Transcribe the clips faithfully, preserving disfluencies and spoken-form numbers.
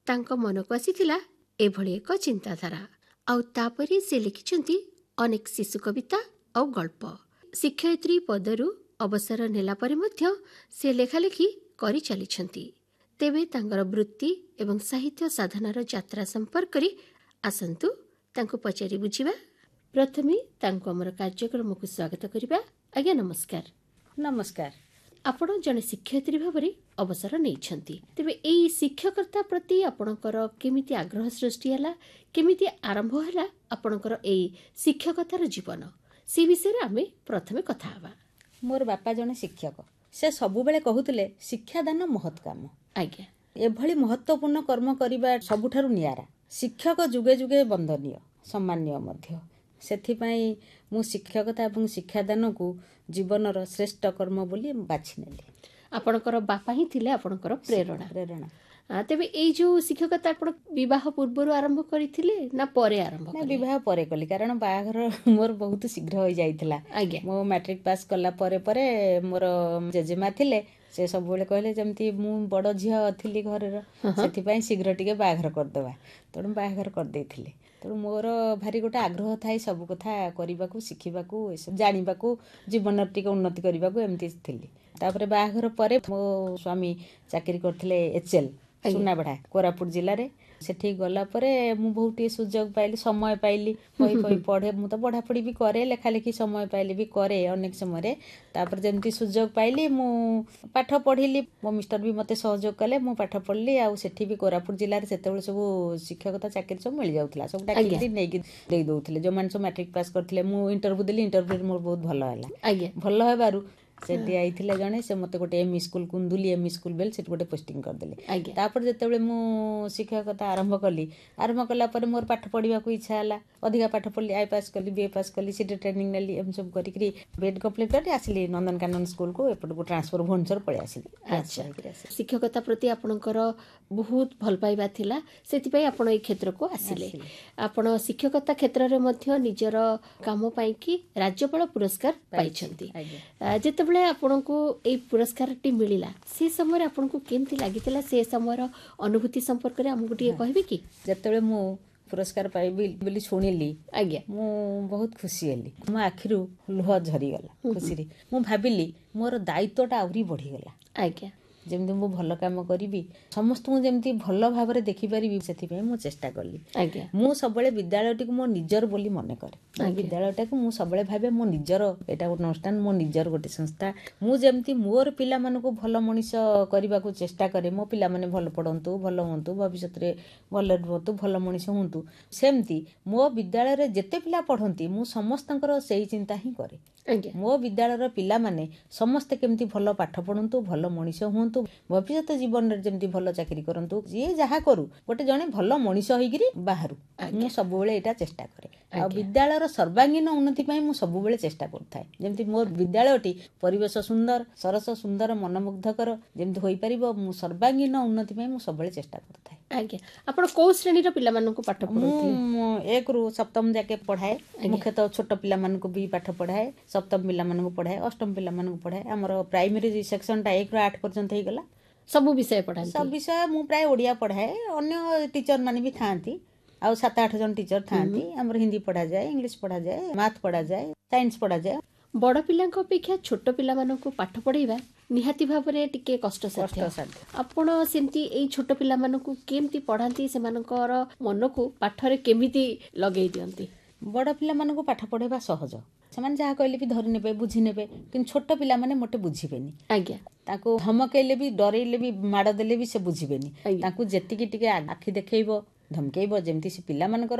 ତାଙ୍କ ମନକୁ ଆସିଥିଲା ଏଭଳି ଏକ ଚିନ୍ତାଧାରା। ଆଉ ତାପରେ ସେ ଲେଖିଛନ୍ତି ଅନେକ ଶିଶୁ କବିତା ଆଉ ଗଳ୍ପ। ଶିକ୍ଷୟିତ୍ରୀ ପଦରୁ ଅବସର ନେଲା ପରେ ମଧ୍ୟ ସେ ଲେଖାଲେଖି କରି ଚାଲିଛନ୍ତି। ତେବେ ତାଙ୍କର ବୃତ୍ତି ଏବଂ ସାହିତ୍ୟ ସାଧନାର ଯାତ୍ରା ସମ୍ପର୍କରେ ଆସନ୍ତୁ ତାଙ୍କୁ ପଚାରି ବୁଝିବା। ପ୍ରଥମେ ତାଙ୍କୁ ଆମର କାର୍ଯ୍ୟକ୍ରମକୁ ସ୍ୱାଗତ କରିବା। ଆଜ୍ଞା ନମସ୍କାର। ନମସ୍କାର। ଆପଣ ଜଣେ ଶିକ୍ଷୟିତ୍ରୀ ଭାବରେ ଅବସର ନେଇଛନ୍ତି। ତେବେ ଏଇ ଶିକ୍ଷକତା ପ୍ରତି ଆପଣଙ୍କର କେମିତି ଆଗ୍ରହ ସୃଷ୍ଟି ହେଲା, କେମିତି ଆରମ୍ଭ ହେଲା ଆପଣଙ୍କର ଏଇ ଶିକ୍ଷକତାର ଜୀବନ, ସେ ବିଷୟରେ ଆମେ ପ୍ରଥମେ କଥା ହେବା। ମୋର ବାପା ଜଣେ ଶିକ୍ଷକ। ସେ ସବୁବେଳେ କହୁଥିଲେ ଶିକ୍ଷାଦାନ ମହତ୍ କାମ। ଆଜ୍ଞା। ଏଭଳି ମହତ୍ୱପୂର୍ଣ୍ଣ କର୍ମ କରିବା ସବୁଠାରୁ ନିଆରା। ଶିକ୍ଷକ ଯୁଗେ ଯୁଗେ ବନ୍ଦନୀୟ, ସମ୍ମାନୀୟ ମଧ୍ୟ। ସେଥିପାଇଁ ମୁଁ ଶିକ୍ଷକତା ଏବଂ ଶିକ୍ଷାଦାନକୁ ଜୀବନର ଶ୍ରେଷ୍ଠ କର୍ମ ବୋଲି ବାଛି ନେଲି। ଆପଣଙ୍କର ବାପା ହିଁ ଥିଲେ ଆପଣଙ୍କର ପ୍ରେରଣା। ପ୍ରେରଣା। ତେବେ ଏଇ ଯୋଉ ଶିକ୍ଷକତା ଆପଣ ବିବାହ ପୂର୍ବରୁ ଆରମ୍ଭ କରିଥିଲେ ନା ପରେ ଆରମ୍ଭ ନା କଲେ? ବିବାହ ପରେ କଲି, କାରଣ ବାହାଘର ମୋର ବହୁତ ଶୀଘ୍ର ହୋଇଯାଇଥିଲା। ଆଜ୍ଞା। ମୁଁ ମାଟ୍ରିକ ପାସ୍ କଲା ପରେ ପରେ ମୋର ଜେଜେମା ଥିଲେ, ସେ ସବୁବେଳେ କହିଲେ ଯେମିତି ମୁଁ ବଡ଼ ଝିଅ ଥିଲି ଘରର, ସେଥିପାଇଁ ଶୀଘ୍ର ଟିକେ ବାହାଘର କରିଦେବା। ତେଣୁ ବାହାଘର କରିଦେଇଥିଲେ। ତେଣୁ ମୋର ଭାରି ଗୋଟେ ଆଗ୍ରହ ଥାଏ ସବୁ କଥା କରିବାକୁ, ଶିଖିବାକୁ, ଏସବୁ ଜାଣିବାକୁ, ଜୀବନରେ ଟିକେ ଉନ୍ନତି କରିବାକୁ ଏମିତି ଥିଲି। ତାପରେ ବାହାଘର ପରେ ମୋ ସ୍ୱାମୀ ଚାକିରି କରିଥିଲେ ଏଚ୍ ଏଲ୍ ସୁନାବେଢ଼ା କୋରାପୁଟ ଜିଲ୍ଲାରେ। ସେଠିକି ଗଲା ପରେ ମୁଁ ବହୁତ ଟିକେ ସୁଯୋଗ ପାଇଲି, ସମୟ ପାଇଲି, ବହି ବହି ପଢ଼େ। ମୁଁ ତ ପଢ଼ାପଢ଼ି ବି କରେ, ଲେଖାଲେଖି ସମୟ ପାଇଲି ବି କରେ ଅନେକ ସମୟରେ। ତାପରେ ଯେମିତି ସୁଯୋଗ ପାଇଲି ମୁଁ ପାଠ ପଢ଼ିଲି। ମୋ ମିଷ୍ଟର ବି ମୋତେ ସହଯୋଗ କଲେ, ମୁଁ ପାଠ ପଢ଼ିଲି। ଆଉ ସେଠି ବି କୋରାପୁଟ ଜିଲ୍ଲାରେ ସେତେବେଳେ ସବୁ ଶିକ୍ଷକତା ଚାକିରି ସବୁ ମିଳିଯାଉଥିଲା, ସବୁ ଡାକିକିରି ନେଇକି ଦେଇ ଦେଉଥିଲେ ଯେଉଁମାନେ ସବୁ ମାଟ୍ରିକ ପାସ୍ କରିଥିଲେ। ମୁଁ ଇଣ୍ଟରଭ୍ୟୁ ଦେଲି, ଇଣ୍ଟରଭ୍ୟୁରେ ମୋର ବହୁତ ଭଲ ହେଲା। ଭଲ ହେବାରୁ ସେ ଦିଆଇଥିଲେ ଜଣେ, ସେ ମୋତେ ଗୋଟେ M E school Kunduli M E school bail ସେଠି ଗୋଟେ ପୋଷ୍ଟିଂ କରିଦେଲେ। ତାପରେ ଯେତେବେଳେ ମୁଁ ଶିକ୍ଷକତା ଆରମ୍ଭ କଲି, ଆରମ୍ଭ କଲା ପରେ ମୋର ପାଠ ପଢ଼ିବାକୁ ଇଚ୍ଛା ହେଲା, ଅଧିକା ପାଠ ପଢ଼ିଲି। ଆଇ ପାସ୍ କଲି, ବି ଏ ପାସ୍ କଲି, ସିଟି ଟ୍ରେନିଂ ନେଲି, ଏମିତି ସବୁ କରିକିରି ବି ଏଡ୍ କମ୍ପ୍ଲିଟ୍ କରି ଆସିଲି ନନ୍ଦନକାନନ ସ୍କୁଲକୁ। ଏପଟକୁ ଟ୍ରାନ୍ସଫର ଭୁବନେଶ୍ୱର ପଳେଇ ଆସିଲି। ଆଚ୍ଛା। ଶିକ୍ଷକତା ପ୍ରତି ଆପଣଙ୍କର ବହୁତ ଭଲ ପାଇବା ଥିଲା, ସେଥିପାଇଁ ଆପଣ ଏଇ କ୍ଷେତ୍ରକୁ ଆସିଲେ। ଆପଣ ଶିକ୍ଷକତା କ୍ଷେତ୍ରରେ ମଧ୍ୟ ନିଜର କାମ ପାଇଁକି ରାଜ୍ୟପାଳ ପୁରସ୍କାର ପାଇଛନ୍ତି। ଯେତେବେଳେ ଆପଣଙ୍କୁ ଏଇ ପୁରସ୍କାରଟି ମିଳିଲା, ସେ ସମୟରେ ଆପଣଙ୍କୁ କେମିତି ଲାଗିଥିଲା? ସେ ସମୟର ଅନୁଭୂତି ସମ୍ପର୍କରେ ଆମକୁ ଟିକେ କହିବେ କି? ଯେତେବେଳେ ମୁଁ ପୁରସ୍କାର ପାଇବି ବୋଲି ଶୁଣିଲି, ଆଜ୍ଞା, ମୁଁ ବହୁତ ଖୁସି ହେଲି। ମୋ ଆଖିରୁ ଲୁହ ଝରିଗଲା ଖୁସିରେ। ମୁଁ ଭାବିଲି ମୋର ଦାୟିତ୍ୱଟା ଆହୁରି ବଢ଼ିଗଲା। ଆଜ୍ଞା। ଯେମିତି ମୁଁ ଭଲ କାମ କରିବି, ସମସ୍ତଙ୍କୁ ଯେମିତି ଭଲ ଭାବରେ ଦେଖିପାରିବି, ସେଥିପାଇଁ ମୁଁ ଚେଷ୍ଟା କଲି। ଆଜ୍ଞା। ମୁଁ ସବୁବେଳେ ବିଦ୍ୟାଳୟଟିକୁ ମୋ ନିଜର ବୋଲି ମନେ କରେ। ବିଦ୍ୟାଳୟଟାକୁ ମୁଁ ସବୁବେଳେ ଭାବେ ମୋ ନିଜର, ଏଇଟା ଗୋଟେ ଅନୁଷ୍ଠାନ, ମୋ ନିଜର ଗୋଟେ ସଂସ୍ଥା। ମୁଁ ଯେମିତି ମୋର ପିଲାମାନଙ୍କୁ ଭଲ ମଣିଷ କରିବାକୁ ଚେଷ୍ଟା କରେ, ମୋ ପିଲାମାନେ ଭଲ ପଢ଼ନ୍ତୁ, ଭଲ ହୁଅନ୍ତୁ, ଭବିଷ୍ୟତରେ ଭଲରେ ରୁହନ୍ତୁ, ଭଲ ମଣିଷ ହୁଅନ୍ତୁ, ସେମିତି ମୋ ବିଦ୍ୟାଳୟରେ ଯେତେ ପିଲା ପଢ଼ନ୍ତି ମୁଁ ସମସ୍ତଙ୍କର ସେଇ ଚିନ୍ତା ହିଁ କରେ। ମୋ ବିଦ୍ୟାଳୟର ପିଲାମାନେ ସମସ୍ତେ କେମିତି ଭଲ ପାଠ ପଢ଼ନ୍ତୁ, ଭଲ ମଣିଷ ହୁଅନ୍ତୁ, ଭବିଷ୍ୟତ ଜୀବନରେ ଯେମିତି ଭଲ ଚାକିରି କରନ୍ତୁ, ଯିଏ ଯାହା କରୁ ଗୋଟେ ଜଣେ ଭଲ ମଣିଷ ହେଇକିରି ବାହାରୁ। ମୁଁ ସବୁବେଳେ ଏଇଟା ଚେଷ୍ଟା କରେ। ଆଉ ବିଦ୍ୟାଳୟର ସର୍ବାଙ୍ଗୀନ ଉନ୍ନତି ପାଇଁ ମୁଁ ସବୁବେଳେ ଚେଷ୍ଟା କରୁଥାଏ, ଯେମିତି ମୋ ବିଦ୍ୟାଳୟଟି ପରିବେଶ ସୁନ୍ଦର, ସରସ, ସୁନ୍ଦର, ମନମୁଗ୍ଧକର ଯେମିତି ହୋଇପାରିବ। ମୁଁ ସର୍ବାଙ୍ଗୀନ ଉନ୍ନତି ପାଇଁ ମୁଁ ସବୁବେଳେ ଚେଷ୍ଟା କରୁଥାଏ। ଆଜ୍ଞା। ଆପଣ କୋଉ ଶ୍ରେଣୀର ପିଲାମାନଙ୍କୁ ପାଠ ପଢ଼ାଉଥିଲେ? ମୁଁ ଏକରୁ ସପ୍ତମ ଯାକେ ପଢ଼ାଏ। ମୁଖ୍ୟତଃ ଛୋଟ ପିଲାମାନଙ୍କୁ ବି ପାଠ ପଢ଼ାଏ, ସପ୍ତମ ପିଲାମାନଙ୍କୁ ପଢ଼ାଏ, ଅଷ୍ଟମ ପିଲାମାନଙ୍କୁ ପଢ଼ାଏ। ଆମର ପ୍ରାଇମେରୀ ସେକ୍ସନଟା ଏକରୁ ଆଠ ପର୍ଯ୍ୟନ୍ତ ହେଇଗଲା। ସବୁ ବିଷୟ ପଢ଼ାନ୍ତି? ସବୁ ବିଷୟ ମୁଁ ପ୍ରାୟ ଓଡ଼ିଆ ପଢ଼ାଏ। ଅନ୍ୟ ଟିଚର ମାନେ ବି ଥାଆନ୍ତି, ଆଉ ସାତ ଆଠ ଜଣ ଟିଚର ଥାଆନ୍ତି। ଆମର ହିନ୍ଦୀ ପଢ଼ାଯାଏ, ଇଂଲିଶ ପଢ଼ାଯାଏ, ମ୍ୟାଥ ପଢ଼ାଯାଏ, ସାଇନ୍ସ ପଢ଼ାଯାଏ। ବଡ଼ ପିଲାଙ୍କ ଅପେକ୍ଷା ଛୋଟ ପିଲାମାନଙ୍କୁ ପାଠ ପଢ଼ାଇବା ନିହାତି ଭାବରେ ଟିକେ କଷ୍ଟସାଧ୍ୟ। ଆପଣ ସେମିତି ଏଇ ଛୋଟ ପିଲାମାନଙ୍କୁ କେମିତି ପଢ଼ାନ୍ତି? ସେମାନଙ୍କର ମନକୁ ପାଠରେ କେମିତି ଲଗେଇ ଦିଅନ୍ତି? ବଡ଼ ପିଲାମାନଙ୍କୁ ପାଠ ପଢ଼ାଇବା ସହଜ, ସେମାନେ ଯାହା କହିଲେ ବି ଧରି ନେବେ, ବୁଝି ନେବେ। କିନ୍ତୁ ଛୋଟ ପିଲାମାନେ ମୋଟେ ବୁଝିବେନି। ଆଜ୍ଞା। ତାଙ୍କୁ ଧମକେଇଲେ ବି, ଡରେଇଲେ ବି, ମାଡ଼ ଦେଲେ ବି ସେ ବୁଝିବେନି। ତାଙ୍କୁ ଯେତିକି ଟିକେ ଆଖି ଦେଖେଇବ, ଧମକେଇବ, ଯେମିତି ସେ ପିଲାମାନଙ୍କର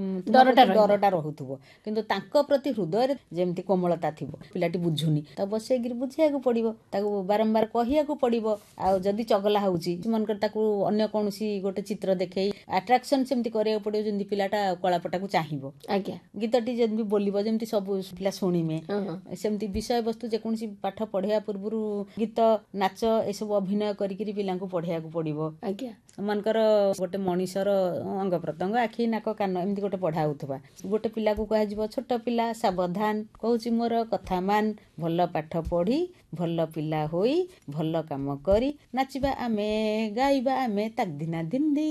ଡରଟା ରହୁଥିବ, କିନ୍ତୁ ତାଙ୍କ ପ୍ରତି ହୃଦୟରେ ଯେମିତି କୋମଳତା ଥିବ। ପିଲାଟି ବୁଝୁନି, ତାକୁ ବସେଇକିରି ବୁଝେଇବାକୁ ପଡ଼ିବ, ତାକୁ ବାରମ୍ବାର କହିବାକୁ ପଡ଼ିବ। ଆଉ ଯଦି ଚଗଲା ହେଉଛି, ମନେକର ତାକୁ ଅନ୍ୟ କୌଣସି ଗୋଟେ ଚିତ୍ର ଦେଖେଇ ଆଟ୍ରାକ୍ସନ୍ ସେମିତି କରିବାକୁ ପଡ଼ିବ, ଯେମିତି ପିଲାଟା କଳାପଟାକୁ ଚାହିଁବ। ଆଜ୍ଞା। ଗୀତଟି ଯେମିତି ବୋଲିବ, ଯେମିତି ସବୁ ପିଲା ଶୁଣିବେ। ସେମିତି ବିଷୟବସ୍ତୁ ଯେକୌଣସି ପାଠ ପଢ଼େଇବା ପୂର୍ବରୁ ଗୀତ, ନାଚ ଏସବୁ ଅଭିନୟ କରିକିରି ପିଲାଙ୍କୁ ପଢ଼େଇବାକୁ ପଡ଼ିବ। ଆଜ୍ଞା। ମନେକର ଗୋଟେ ମଣିଷର ଅଙ୍ଗ ପ୍ରତ୍ୟଙ୍ଗ, ଆଖି, ନାକ, କାନ ଏମିତି ଗୋଟେ ପଢ଼ା ହେଉଥିବା, ଗୋଟେ ପିଲାକୁ କୁହାଯିବ, ଛୋଟ ପିଲା ସାବଧାନ, କହୁଛି ମୋର କଥା ମାନ, ଭଲ ପାଠ ପଢ଼ି, ଭଲ ପିଲା ହୋଇ, ଭଲ କାମ କରି, ନାଚିବା ଆମେ, ଗାଇବା ଆମେ, ତାକ ଦିନା ଦିନ